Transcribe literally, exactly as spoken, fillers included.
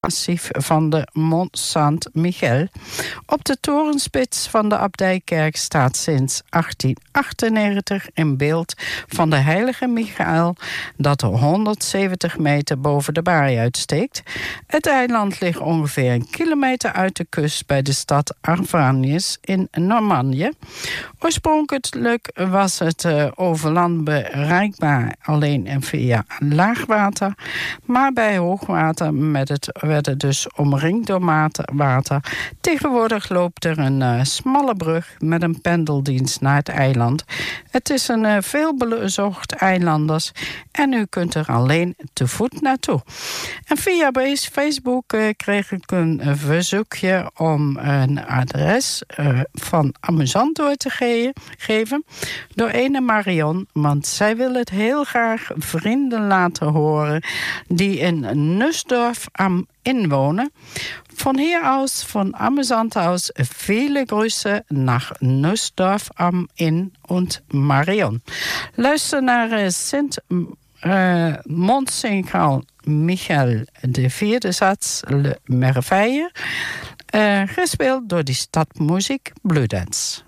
massief van de Mont Saint-Michel. Op de torenspits van de abdijkerk staat sinds achttien achtennegentig een beeld van de heilige Michael dat honderdzeventig meter boven de baai uitsteekt. Het eiland ligt ongeveer een kilometer uit de kust bij de stad Arvagnes in Normandië. Oorspronkelijk was het uh, over land bereikbaar alleen via laagwater, maar bij hoogwater met het, werd het dus omringd door water. Tegenwoordig loopt er een uh, smalle brug met een pendeldienst naar het eiland. Het is een uh, veelbezocht eilanders en u kunt er alleen te voet naartoe. En via Facebook uh, kreeg ik een uh, verzoekje om een adres uh, van amusant door te ge- geven door ene Marion, want zij wil het heel graag vrienden laten horen die in Nussdorf am Inn wonen. Von hier aus, von Amüsant aus, viele Grüße nach Nussdorf am Inn und Marion. Luister naar uh, Sint uh, Mont Saint-Michel, de vierde sats, Le Merveille, uh, gespeeld door die stadmuziek Blue Dance.